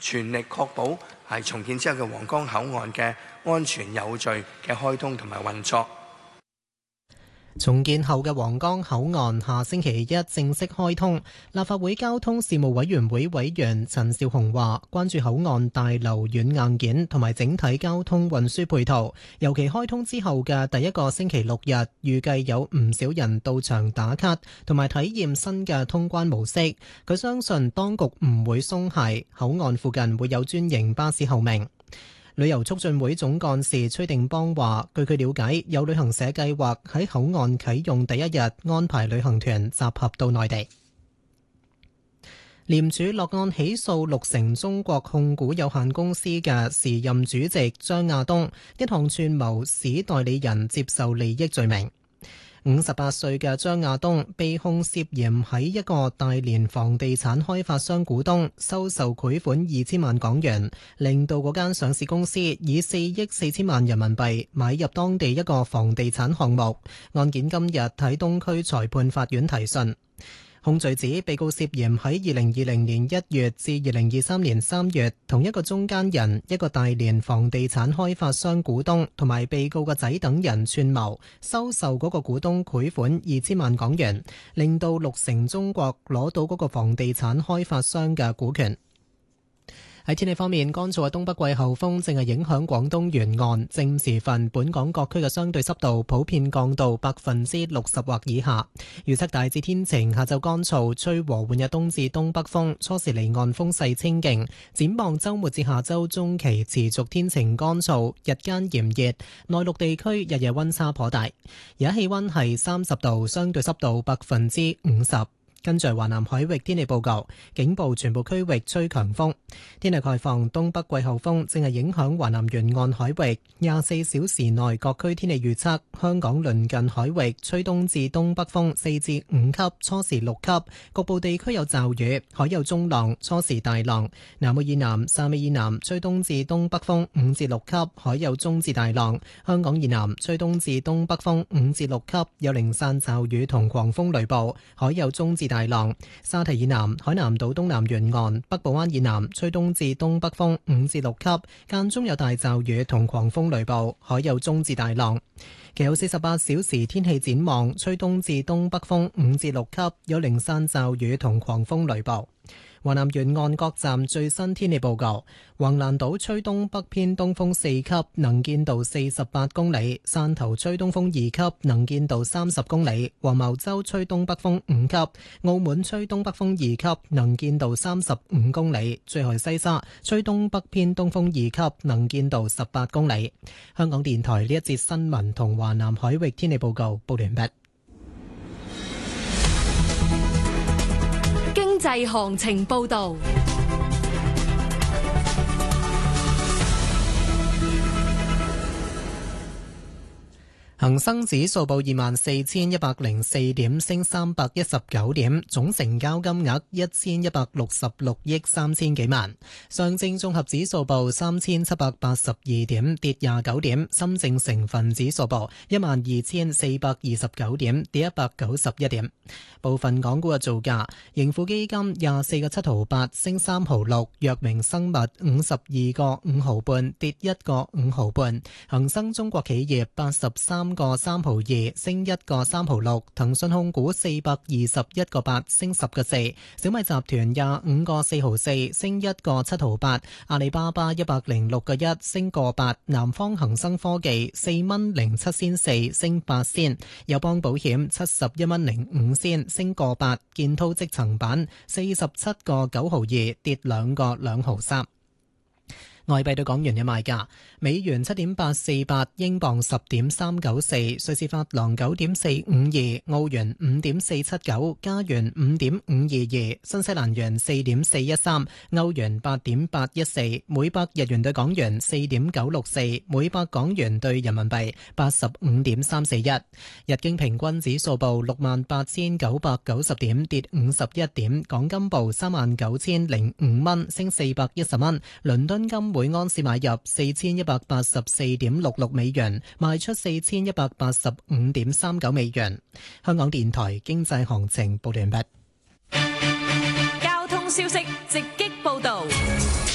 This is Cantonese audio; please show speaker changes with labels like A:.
A: 全力確保係重建之後嘅皇崗口岸嘅安全有序嘅開通同埋運作。
B: 重建後嘅皇崗口岸下星期一正式開通。立法會交通事務委員會委員陳紹雄話，關注口岸大樓軟硬件同埋整體交通運輸配套，尤其開通之後嘅第一個星期六日，預計有唔少人到場打卡同埋體驗新嘅通關模式。佢相信當局唔會鬆懈，口岸附近會有專營巴士候命。旅遊促進會總幹事崔定邦話，據佢了解，有旅行社計劃喺口岸啟用第一日安排旅行團集合到內地。廉署落案起訴綠城中國控股有限公司嘅時任主席張亞東一項串謀使代理人接受利益罪名。58歲嘅張亞東被控涉嫌喺一個大連房地產開發商股東收受賄款2000萬港元，令到嗰間上市公司以4億4千萬人民幣買入當地一個房地產項目。案件今日喺東區裁判法院提訊。控罪指被告涉嫌喺2020年1月至2023年3月，同一個中間人、一個大連房地產開發商股東同埋被告個仔等人串謀收受嗰個股東賄款2000萬港元，令到綠城中國攞到嗰個房地產開發商嘅股權。喺天氣方面，乾燥嘅東北季候風正係影響廣東沿岸。正午時分，本港各區嘅相對濕度普遍降到60%或以下。預測大致天晴，下晝乾燥，吹和緩嘅東至東北風，初時離岸風勢清勁。展望週末至下週中期持續天晴乾燥，日間炎熱，內陸地區日夜溫差頗大。而家氣溫係30度，相對濕度50%。跟住華南海域天氣報告，警報全部區域吹強風。天氣概況，東北季候風正係影響華南沿岸海域。24小時內各區天氣預測：香港鄰近海域吹東至東北風4至5級，初時6級，局部地區有驟雨，海有中浪，初時大浪。南澳以南、汕尾以南吹東至東北風5至6級，海有中至大浪。香港以南吹東至東北風5至6級，有零散驟雨同狂風雷暴，海有中至大浪。沙堤以南、海南島東南沿岸、北部灣以南吹東至東北風5至6級，間中有大驟雨同狂風雷暴，海有中至大浪。其後48小時天氣展望，吹東至東北風5至6級，有零散驟雨同狂風雷暴。華南沿岸各站最新天氣報告：橫瀾島吹東北偏東風4級，能見度48公里；汕頭吹東風2級，能見度30公里；黃茅洲吹東北風5級；澳門吹東北風2級，能見度35公里；最後西沙吹東北偏東風2級，能見度18公里。香港電台呢一節新聞同華南海域天氣報告報完畢。
C: 經濟行情報道。
B: 恒生指數報24,104點，升319點，總成交金額1166億3千幾萬。上證綜合指數報3782點，跌29點。深證成分指數報12429點，跌191點。部分港股嘅造價：盈富基金24個7毫8，升3毫6；藥明生物52個5毫半，跌1個5毫半；恒生中國企業83個3毫2，升1個3毫6；騰訊控股421個8，升10個4；小米集團25個4毫4，升1個7毫8；阿里巴巴106個1，升個8；南方恒生科技4蚊07仙4，升8仙；友邦保險71蚊05仙，升個8；建滔積層板47個9毫2，跌2個2毫3。外幣對港元嘅賣價：美元7.848，英鎊10.394，瑞士法郎9.452，澳元5.479，加元5.522，新西蘭元4.413，歐元8.814，每百日元對港元4.964，每百港元對人民幣85.341。日經平均指數報68,990點，跌51點。港金報39,005蚊，升410蚊。倫敦金每安士買入4184.66美元，賣出4185.39美元。香港電台經濟行情報完畢。
C: 交通消息直擊